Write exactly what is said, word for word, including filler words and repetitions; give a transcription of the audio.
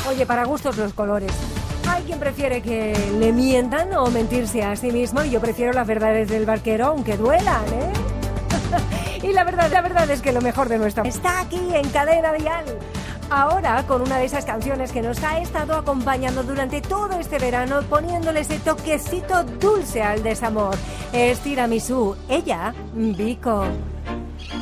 Oye, para gustos los colores. Hay quien prefiere que le mientan o mentirse a sí mismo, y yo prefiero las verdades del barquero, aunque duelan, ¿eh? Y la verdad, la verdad es que lo mejor de nuestra está aquí en Cadena Dial. Ahora con una de esas canciones que nos ha estado acompañando durante todo este verano, poniéndole ese toquecito dulce al desamor. Es Tiramisú, ella, Vico.